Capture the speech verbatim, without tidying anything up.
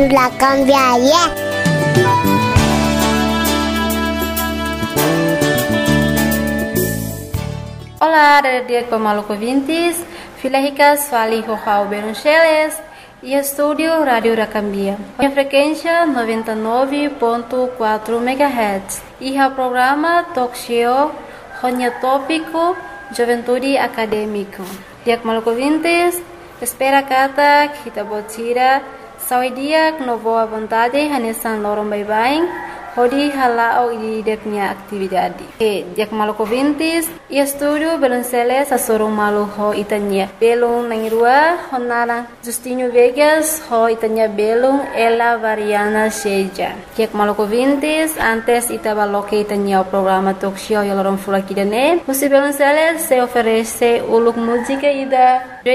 La cambiaria. Olá, dia com maluco ouvintes, Filaricas fali Rojao Beruncheles e estúdio Rádio Racambia. A frequência noventa e nove ponto quatro megahertz e o programa Talk Show Ronha Tópico Juventude Acadêmico. Dia com maluco ouvintes, espera kata kita botira sawi dia com boa vontade hanesan lorong bye-bye. Hodi halao ideknya atividade. E dia que maluco ouvintes, e estúdio Belonceles a sorong malu ho itanya. Belong nangirua honara Justinho Vegas ho itanya belong ela variana seja. Dia que maluco ouvintes, antes itabaloque itanya o programa Talk Show e lorong fulakidane. Você Belonceles se oferece uluk música ida